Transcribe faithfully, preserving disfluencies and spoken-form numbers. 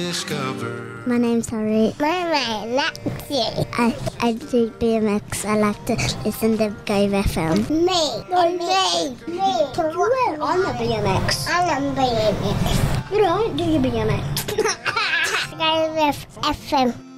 Discover. My name's Harry. My name's Lexi. I, I do B M X. I like to listen to Gove F M. Me. No, me. Me. I'm a B M X. I'm a B M X. You don't do your B M X. Gove F M.